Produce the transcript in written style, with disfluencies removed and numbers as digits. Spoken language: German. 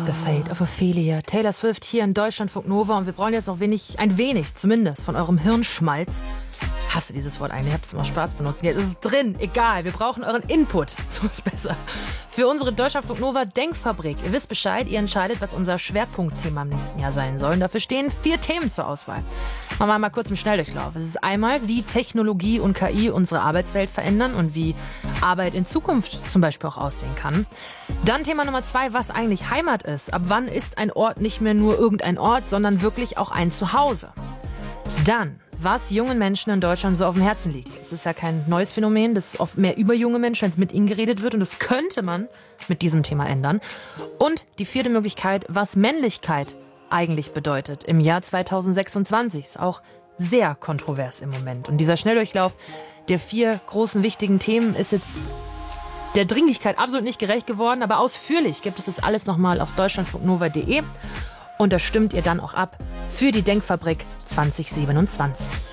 The Fate of Ophelia. Taylor Swift hier in Deutschlandfunk Nova und wir brauchen jetzt noch ein wenig zumindest von eurem Hirnschmalz. Hasse dieses Wort eigentlich, ich hab's immer Spaß benutzt. Jetzt ist es drin, egal, wir brauchen euren Input, so ist besser. Für unsere Deutschlandfunk Nova Denkfabrik. Ihr wisst Bescheid, ihr entscheidet, was unser Schwerpunktthema im nächsten Jahr sein soll. Und dafür stehen 4 Themen zur Auswahl. Machen wir mal kurz im Schnelldurchlauf. Es ist einmal, wie Technologie und KI unsere Arbeitswelt verändern und wie Arbeit in Zukunft zum Beispiel auch aussehen kann. Dann Thema Nummer 2, was eigentlich Heimat ist. Ab wann ist ein Ort nicht mehr nur irgendein Ort, sondern wirklich auch ein Zuhause? Dann, was jungen Menschen in Deutschland so auf dem Herzen liegt. Es ist ja kein neues Phänomen, das ist oft mehr über junge Menschen, wenn es mit ihnen geredet wird. Und das könnte man mit diesem Thema ändern. Und die 4. Möglichkeit, was Männlichkeit eigentlich bedeutet im Jahr 2026. Ist auch sehr kontrovers im Moment. Und dieser Schnelldurchlauf der 4 großen wichtigen Themen ist jetzt der Dringlichkeit absolut nicht gerecht geworden. Aber ausführlich gibt es das alles nochmal auf deutschlandfunknova.de. Und das stimmt ihr dann auch ab für die Denkfabrik 2027.